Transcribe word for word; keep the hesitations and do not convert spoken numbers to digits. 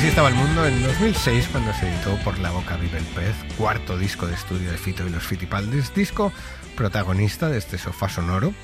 Así estaba el mundo en dos mil seis cuando se editó Por la boca vive el pez, cuarto disco de estudio de Fito y los Fitipaldis, disco protagonista de este sofá sonoro